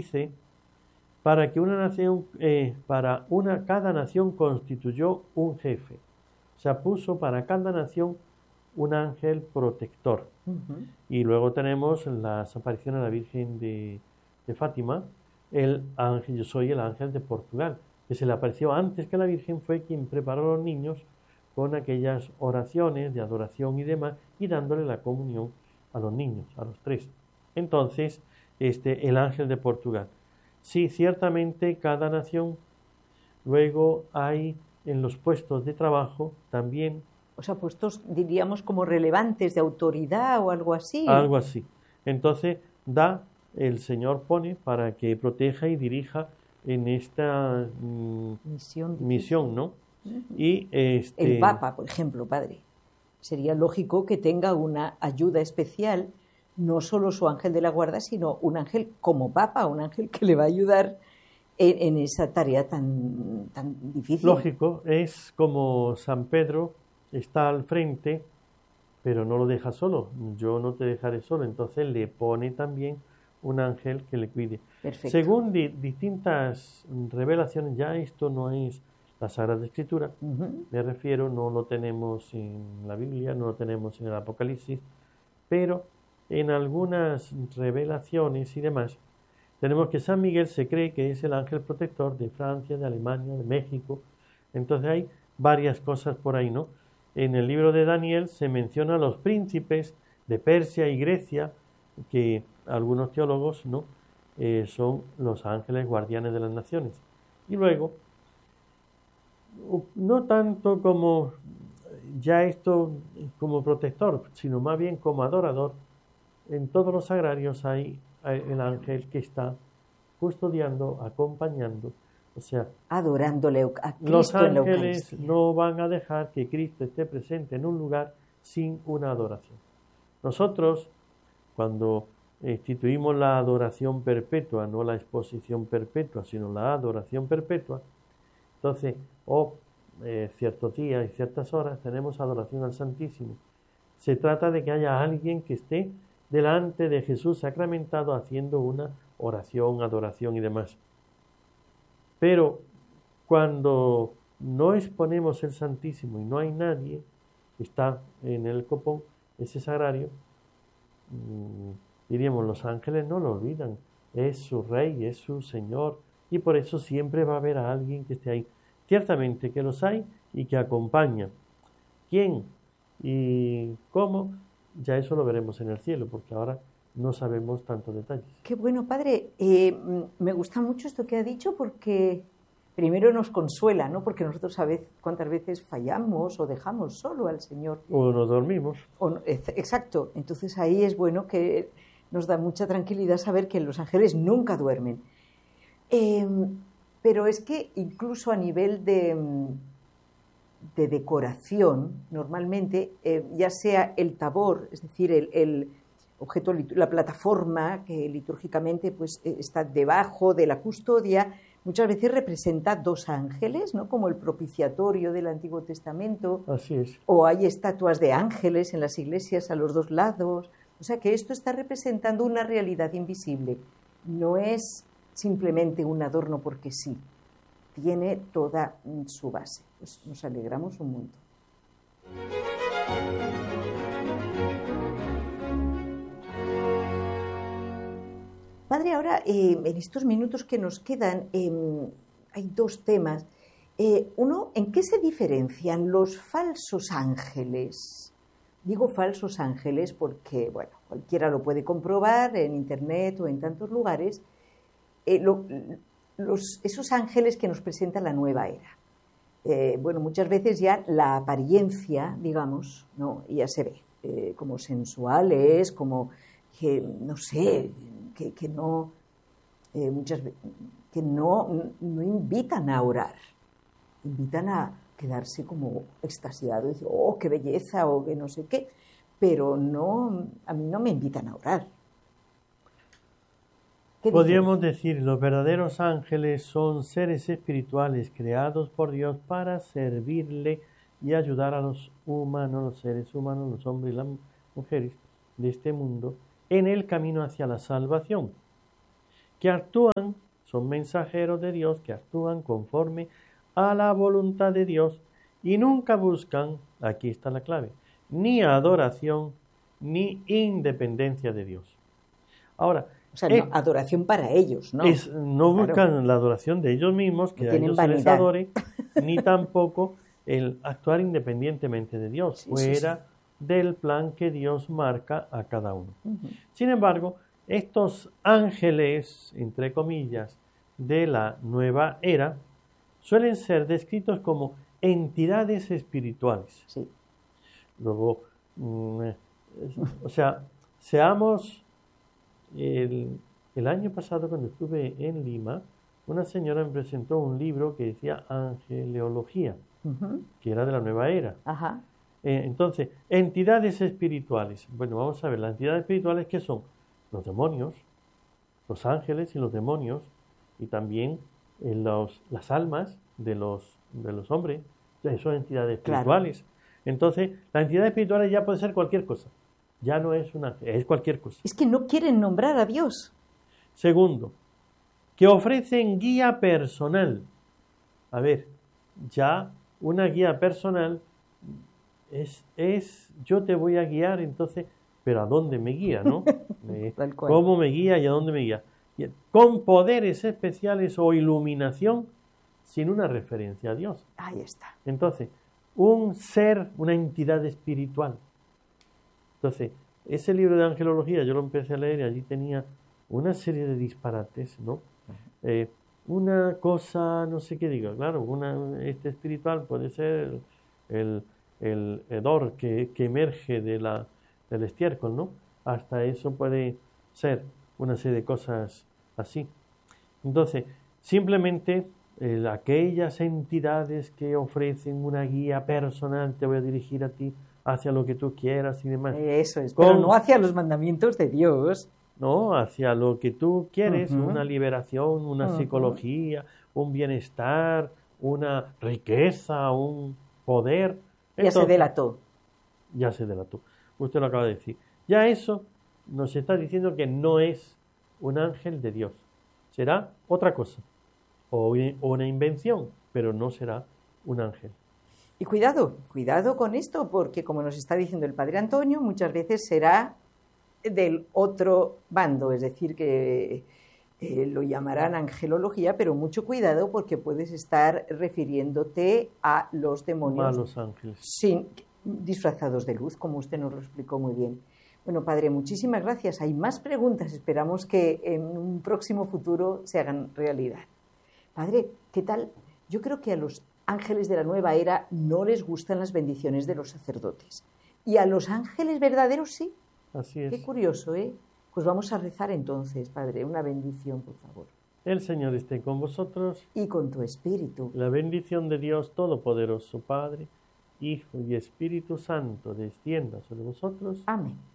dice, para que una nación, cada nación constituyó un jefe. O sea, puso para cada nación un ángel protector. Ujú. Y luego tenemos las apariciones de la Virgen de Fátima, el ángel, yo soy el ángel de Portugal, que se le apareció antes que la Virgen, fue quien preparó a los niños con aquellas oraciones de adoración y demás, y dándole la comunión a los niños, a los tres. Entonces, el ángel de Portugal. Sí, ciertamente cada nación, luego hay en los puestos de trabajo también O sea, puestos, diríamos, como relevantes de autoridad o algo así. algo así. Entonces, el Señor pone para que proteja y dirija en esta Misión difícil. misión, ¿no? Y El Papa, por ejemplo, padre. Sería lógico que tenga una ayuda especial, no solo su ángel de la guarda, sino un ángel como Papa, un ángel que le va a ayudar en esa tarea tan difícil. lógico, es como San Pedro está al frente, pero no lo deja solo. Yo no te dejaré solo. Entonces le pone también un ángel que le cuide. Perfecto. Según distintas revelaciones, ya esto no es la Sagrada Escritura, me refiero, no lo tenemos en la Biblia, no lo tenemos en el Apocalipsis, pero en algunas revelaciones y demás, tenemos que San Miguel se cree que es el ángel protector de Francia, de Alemania, de México. Entonces hay varias cosas por ahí, ¿no? En el libro de Daniel se menciona a los príncipes de Persia y Grecia, que algunos teólogos, ¿no? Son los ángeles guardianes de las naciones. Y luego, no tanto como ya esto como protector, sino más bien como adorador, en todos los sagrarios hay el ángel que está custodiando, acompañando, o sea, adorándole a Cristo los en la ángeles Eucaristía. no van a dejar que Cristo esté presente en un lugar sin una adoración. Nosotros, cuando instituimos la adoración perpetua, no la exposición perpetua, sino la adoración perpetua, entonces, ciertos días y ciertas horas tenemos adoración al Santísimo. Se trata de que haya alguien que esté delante de Jesús sacramentado haciendo una oración, adoración y demás. Pero cuando no exponemos el Santísimo y no hay nadie, está en el copón, ese sagrario, diríamos, los ángeles no lo olvidan, es su rey, es su Señor, y por eso siempre va a haber a alguien que esté ahí. Ciertamente que los hay y que acompañan. ¿Quién y cómo? Ya eso lo veremos en el cielo, porque ahora no sabemos tantos detalles. Qué bueno, padre. Me gusta mucho esto que ha dicho porque primero nos consuela, ¿no? Porque nosotros cuántas veces fallamos o dejamos solo al Señor. O nos dormimos. Exacto. Entonces ahí es bueno que nos da mucha tranquilidad saber que los ángeles nunca duermen. Pero es que incluso a nivel de decoración, normalmente, ya sea el tabor, es decir, el objeto, la plataforma que litúrgicamente pues, está debajo de la custodia, muchas veces representa dos ángeles, ¿no? Como el propiciatorio del Antiguo Testamento. Así es. O hay estatuas de ángeles en las iglesias a los dos lados. O sea que esto está representando una realidad invisible. No es simplemente un adorno porque sí. Tiene toda su base. Pues nos alegramos un montón. Padre, ahora en estos minutos que nos quedan hay dos temas. Uno, ¿en qué se diferencian los falsos ángeles? Digo falsos ángeles porque, bueno, cualquiera lo puede comprobar en internet o en tantos lugares. Esos ángeles que nos presenta la nueva era. Bueno, muchas veces ya la apariencia, digamos, ¿no? Ya se ve como sensuales, como que, no sé, que no, muchas veces, que no invitan a orar, invitan a quedarse como extasiado y decir, oh, qué belleza, o que no sé qué, pero no, a mí no me invitan a orar. Podríamos decir, los verdaderos ángeles son seres espirituales creados por Dios para servirle y ayudar a los humanos, los seres humanos, los hombres y las mujeres de este mundo, en el camino hacia la salvación. que actúan, son mensajeros de Dios, que actúan conforme a la voluntad de Dios y nunca buscan, aquí está la clave, ni adoración ni independencia de Dios. Ahora, o sea, no, adoración para ellos, ¿no? No buscan la adoración de ellos mismos, que a ellos se les adore, ni tampoco el actuar independientemente de Dios, fuera del plan que Dios marca a cada uno. Sin embargo, estos ángeles, entre comillas, de la nueva era, suelen ser descritos como entidades espirituales. Sí. Luego, o sea, seamos... El año pasado, cuando estuve en Lima, una señora me presentó un libro que decía Angeleología, que era de la nueva era. Ajá. Entonces, entidades espirituales. Bueno, vamos a ver, las entidades espirituales, ¿qué son? Los demonios, los ángeles y los demonios, y también las almas de los hombres. Entonces, son entidades espirituales. Claro. Entonces, las entidades espirituales ya puede ser cualquier cosa. Ya no es un ángel, es cualquier cosa. Es que no quieren nombrar a Dios. Segundo, que ofrecen guía personal. A ver, ya una guía personal es yo te voy a guiar, entonces, pero ¿a dónde me guía, no? ¿Cómo me guía y a dónde me guía? Con poderes especiales o iluminación sin una referencia a Dios. Ahí está. Entonces, un ser, una entidad espiritual. Entonces, ese libro de angelología yo lo empecé a leer y allí tenía una serie de disparates, ¿no? Una cosa, no sé qué digo, claro, espiritual puede ser el hedor que emerge del estiércol, ¿no? Hasta eso puede ser una serie de cosas así. Entonces, simplemente aquellas entidades que ofrecen una guía personal, te voy a dirigir a ti hacia lo que tú quieras y demás. Eso es, pero no hacia los mandamientos de Dios. No, hacia lo que tú quieres, una liberación, una psicología, un bienestar, una riqueza, un poder. Entonces, ya se delató. Ya se delató. Usted lo acaba de decir. Ya eso nos está diciendo que no es un ángel de Dios. Será otra cosa. O una invención, pero no será un ángel. Y cuidado con esto, porque como nos está diciendo el Padre Antonio, muchas veces será del otro bando, es decir, que lo llamarán angelología, pero mucho cuidado porque puedes estar refiriéndote a los demonios malos ángeles, disfrazados de luz, como usted nos lo explicó muy bien. Bueno, Padre, muchísimas gracias. Hay más preguntas, esperamos que en un próximo futuro se hagan realidad. Padre, ¿qué tal? Yo creo que a los ángeles de la nueva era no les gustan las bendiciones de los sacerdotes. Y a los ángeles verdaderos sí. Así es. Qué curioso, ¿eh? Pues vamos a rezar entonces, Padre, una bendición, por favor. El Señor esté con vosotros. Y con tu espíritu. La bendición de Dios Todopoderoso, Padre, Hijo y Espíritu Santo, descienda sobre vosotros. Amén.